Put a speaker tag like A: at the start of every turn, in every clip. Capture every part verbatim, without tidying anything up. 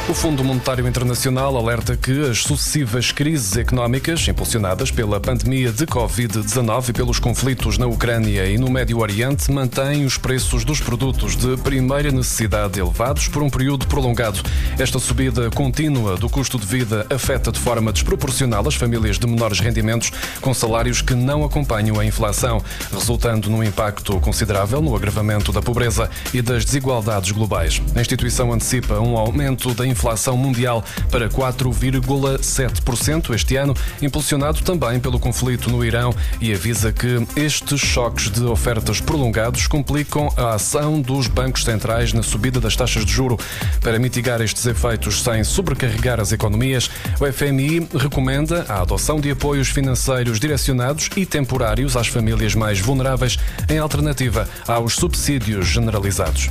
A: O Fundo Monetário Internacional alerta que as sucessivas crises económicas impulsionadas pela pandemia de covid dezanove e pelos conflitos na Ucrânia e no Médio Oriente mantêm os preços dos produtos de primeira necessidade elevados por um período prolongado. Esta subida contínua do custo de vida afeta de forma desproporcional as famílias de menores rendimentos com salários que não acompanham a inflação, resultando num impacto considerável no agravamento da pobreza e das desigualdades globais. A instituição antecipa um aumento da inflação mundial para quatro vírgula sete por cento este ano, impulsionado também pelo conflito no Irão, e avisa que estes choques de ofertas prolongados complicam a ação dos bancos centrais na subida das taxas de juro. Para mitigar estes efeitos sem sobrecarregar as economias, o F M I recomenda a adoção de apoios financeiros direcionados e temporários às famílias mais vulneráveis, em alternativa aos subsídios generalizados.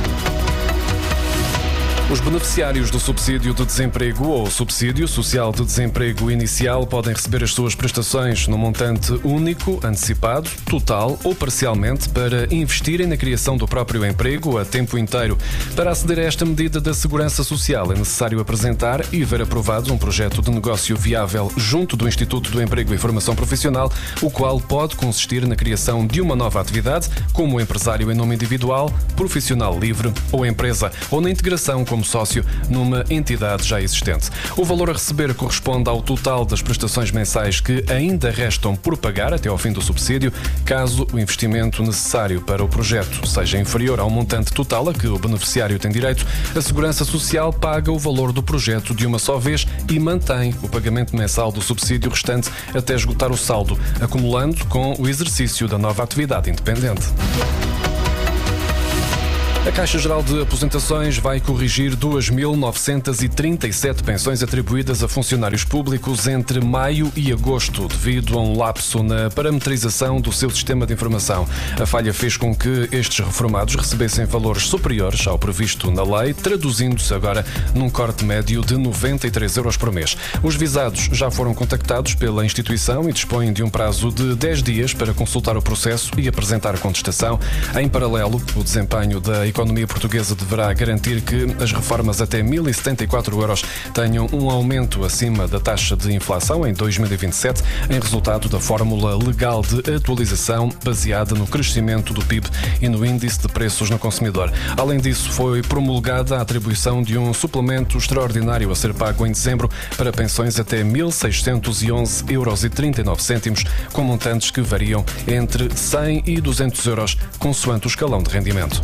A: Os beneficiários do subsídio de desemprego ou subsídio social de desemprego inicial podem receber as suas prestações no montante único, antecipado, total ou parcialmente para investirem na criação do próprio emprego a tempo inteiro. Para aceder a esta medida da Segurança Social é necessário apresentar e ver aprovado um projeto de negócio viável junto do Instituto do Emprego e Formação Profissional, o qual pode consistir na criação de uma nova atividade, como empresário em nome individual, profissional livre ou empresa, ou na integração como sócio numa entidade já existente. O valor a receber corresponde ao total das prestações mensais que ainda restam por pagar até ao fim do subsídio, caso o investimento necessário para o projeto seja inferior ao montante total a que o beneficiário tem direito. A Segurança Social paga o valor do projeto de uma só vez e mantém o pagamento mensal do subsídio restante até esgotar o saldo, acumulando com o exercício da nova atividade independente. A Caixa Geral de Aposentações vai corrigir duas mil novecentas e trinta e sete pensões atribuídas a funcionários públicos entre maio e agosto, devido a um lapso na parametrização do seu sistema de informação. A falha fez com que estes reformados recebessem valores superiores ao previsto na lei, traduzindo-se agora num corte médio de noventa e três euros por mês. Os visados já foram contactados pela instituição e dispõem de um prazo de dez dias para consultar o processo e apresentar contestação. Em paralelo, o desempenho da A economia portuguesa deverá garantir que as reformas até mil e setenta e quatro euros tenham um aumento acima da taxa de inflação em dois mil e vinte e sete, em resultado da fórmula legal de atualização baseada no crescimento do P I B e no índice de preços no consumidor. Além disso, foi promulgada a atribuição de um suplemento extraordinário a ser pago em dezembro para pensões até mil seiscentos e onze euros e trinta e nove cêntimos, com montantes que variam entre cem e duzentos euros, consoante o escalão de rendimento.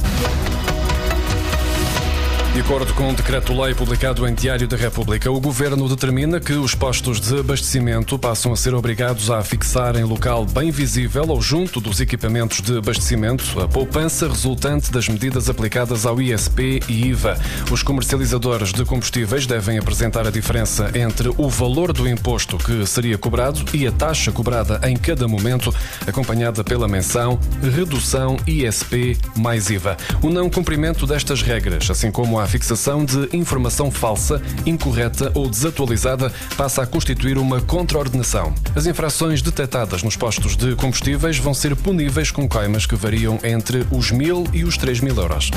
A: De acordo com um decreto-lei publicado em Diário da República, o Governo determina que os postos de abastecimento passam a ser obrigados a fixar em local bem visível ou junto dos equipamentos de abastecimento a poupança resultante das medidas aplicadas ao I S P e I V A. Os comercializadores de combustíveis devem apresentar a diferença entre o valor do imposto que seria cobrado e a taxa cobrada em cada momento, acompanhada pela menção redução I S P mais I V A. O não cumprimento destas regras, assim como a fixação de informação falsa, incorreta ou desatualizada, passa a constituir uma contraordenação. As infrações detectadas nos postos de combustíveis vão ser puníveis com coimas que variam entre os mil e os três mil euros.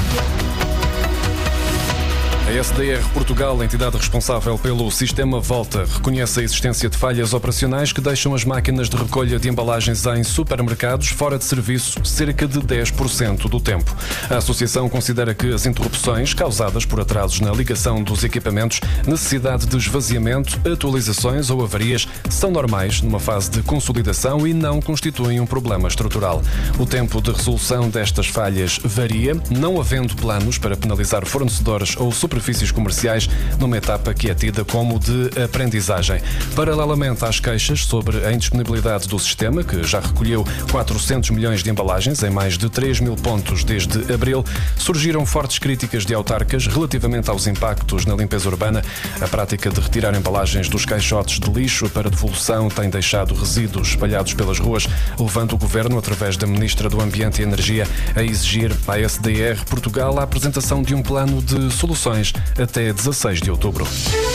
A: A S D R Portugal, entidade responsável pelo sistema Volta, reconhece a existência de falhas operacionais que deixam as máquinas de recolha de embalagens em supermercados fora de serviço cerca de dez por cento do tempo. A associação considera que as interrupções causadas por atrasos na ligação dos equipamentos, necessidade de esvaziamento, atualizações ou avarias são normais numa fase de consolidação e não constituem um problema estrutural. O tempo de resolução destas falhas varia, não havendo planos para penalizar fornecedores ou superfícies comerciais numa etapa que é tida como de aprendizagem. Paralelamente às queixas sobre a indisponibilidade do sistema, que já recolheu quatrocentos milhões de embalagens em mais de três mil pontos desde abril, surgiram fortes críticas de autarcas relativamente aos impactos na limpeza urbana. A prática de retirar embalagens dos caixotes de lixo para devolução tem deixado resíduos espalhados pelas ruas, levando o Governo, através da Ministra do Ambiente e Energia, a exigir à S D R Portugal a apresentação de um plano de soluções até dezasseis de outubro.